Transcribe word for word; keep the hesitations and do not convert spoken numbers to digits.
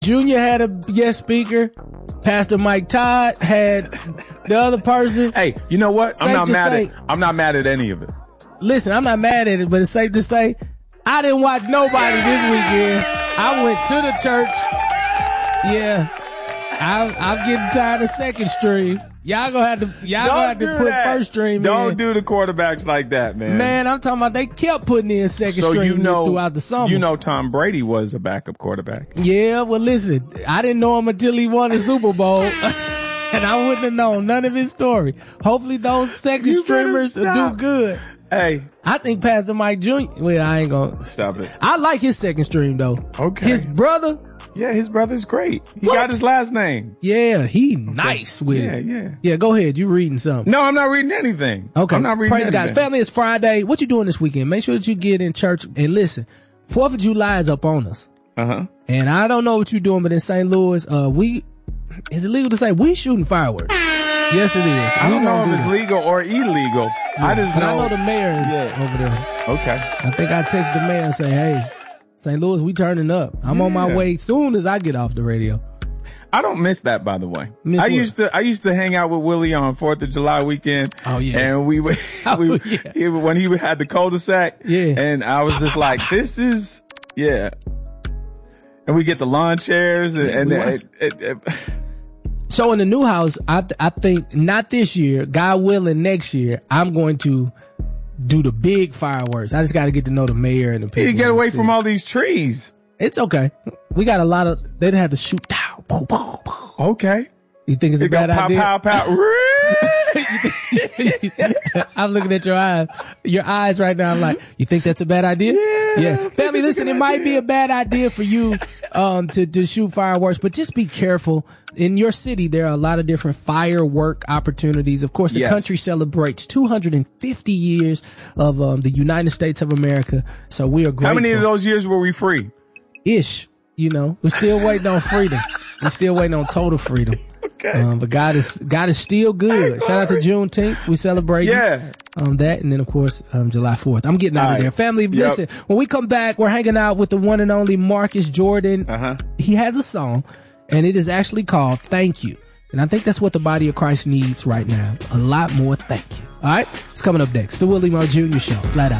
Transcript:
Junior had a guest speaker. Pastor Mike Todd had the other person. Hey, you know what? Safe I'm not to mad say- at. I'm not mad at any of it. Listen, I'm not mad at it, but it's safe to say I didn't watch nobody this weekend. I went to the church. Yeah, I'm, I'm getting tired of second stream. Y'all gonna have to. Y'all Don't gonna have to do put that. first stream. Don't in. do the quarterbacks like that, man. Man, I'm talking about they kept putting in second so string you know, throughout the summer. you know, Tom Brady was a backup quarterback. Yeah, well, listen, I didn't know him until he won the Super Bowl, and I wouldn't have known none of his story. Hopefully, those second You better streamers will do stop. good. Hey, I think Pastor Mike Junior Well, I ain't gonna stop it. I like his second stream though. Okay. His brother, Yeah, his brother's great. He What? got his last name. yeah, he nice with Yeah, it. yeah. Yeah, go ahead. You reading something? No, I'm not reading anything. Okay. I'm not reading Praise anything. God. Family, it's Friday. What you doing this weekend? Make sure that you get in church and listen. Fourth of July is up on us. Uh-huh. And I don't know what you're doing, but in Saint Louis, uh, we, is it legal to say we shooting fireworks? Yes, it is. I We don't know gonna if do it's that. legal or illegal. I just But know. I know the mayor is Yeah. over there. Okay. I think I text the mayor and say, hey, Saint Louis, we turning up. I'm on my Yeah. way soon as I get off the radio. I don't miss that, by the way. Miss I what? used to, I used to hang out with Willie on Fourth of July weekend. Oh, yeah. And we would, Oh, we, yeah. he, when he had the cul-de-sac. Yeah. And I was just like, this is, yeah. And we get the lawn chairs and, and we it, watch. it, it, So in the new house, I th- I think not this year, God willing, next year, I'm going to do the big fireworks. I just got to get to know the mayor and the people. you get in the away city. from all these trees. It's okay. We got a lot of, they'd have to shoot down. Boom, boom, boom. Okay. You think it's a You go bad pow, idea? pow, pow. I'm looking at your eyes, your eyes right now. I'm like, you think that's a bad idea? Yeah, Yeah. I think Family, it's a listen, good it might idea. be a bad idea for you, um, to, to shoot fireworks, but just be careful. In your city, there are a lot of different firework opportunities. Of course, the Yes. country celebrates two hundred fifty years of, um, the United States of America. So we are grateful. How many of those years were we free? Ish, you know, we're still waiting on freedom. We're still waiting on total freedom. Okay. Um, but God is, God is still good. Hey, Shout out to glory. Juneteenth. We celebrate. Yeah. Um, that, and then of course, um, July fourth. I'm getting out All of there. right. Family, Yep. listen, when we come back, we're hanging out with the one and only Marcus Jordan. Uh-huh. He has a song, and it is actually called Thank You. And I think that's what the body of Christ needs right now. A lot more thank you. All right? It's coming up next. The Willie Moore Junior Show. Flat out.